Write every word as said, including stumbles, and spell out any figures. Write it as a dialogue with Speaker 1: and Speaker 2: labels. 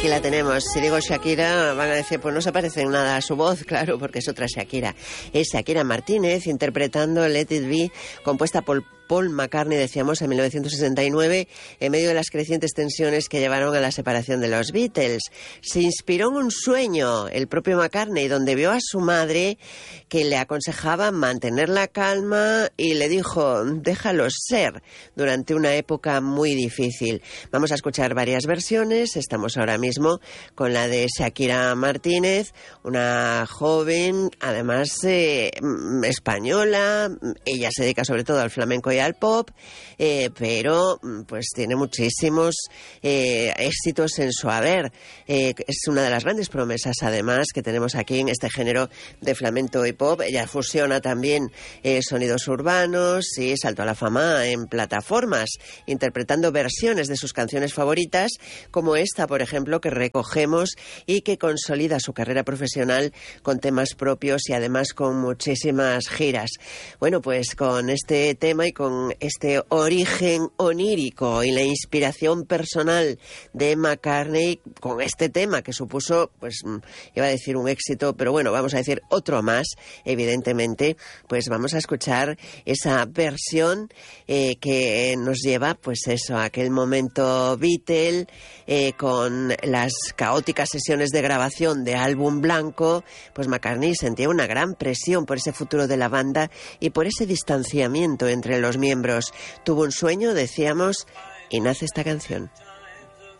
Speaker 1: Aquí la tenemos. Si digo Shakira, van a decir, pues no se parece en nada a su voz, claro, porque es otra Shakira. Es Shakira Martínez interpretando Let It Be, compuesta por Paul McCartney, decíamos, en mil novecientos sesenta y nueve, en medio de las crecientes tensiones que llevaron a la separación de los Beatles. Se inspiró en un sueño, el propio McCartney, donde vio a su madre que le aconsejaba mantener la calma y le dijo, déjalos ser, durante una época muy difícil. Vamos a escuchar varias versiones. Estamos ahora mismo con la de Shakira Martínez, una joven, además eh, española. Ella se dedica sobre todo al flamenco y al pop, eh, pero pues tiene muchísimos eh, éxitos en su haber. Eh, es una de las grandes promesas, además, que tenemos aquí en este género de flamenco y pop. Ella fusiona también eh, sonidos urbanos y saltó a la fama en plataformas, interpretando versiones de sus canciones favoritas, como esta, por ejemplo, que recogemos y que consolida su carrera profesional con temas propios y además con muchísimas giras. Bueno, pues con este tema y con este origen onírico y la inspiración personal de McCartney, con este tema que supuso, pues iba a decir un éxito, pero bueno, vamos a decir otro más, evidentemente, pues vamos a escuchar esa versión eh, que nos lleva, pues eso, a aquel momento Beatle, eh, con las caóticas sesiones de grabación de álbum blanco. Pues McCartney sentía una gran presión por ese futuro de la banda y por ese distanciamiento entre los miembros. Tuvo un sueño, decíamos, y nace esta canción.